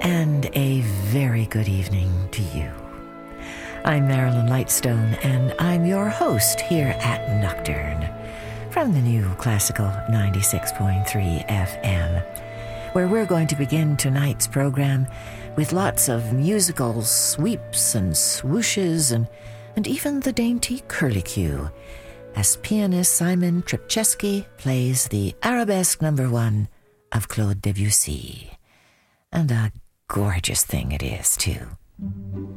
and a very good evening to you. I'm Marilyn Lightstone, and I'm your host here at Nocturne from the new Classical 96.3 FM, where we're going to begin tonight's program with lots of musical sweeps and swooshes and even the dainty curlicue as pianist Simon Trpczewski plays the Arabesque No. 1 of Claude Debussy. And a gorgeous thing it is, too.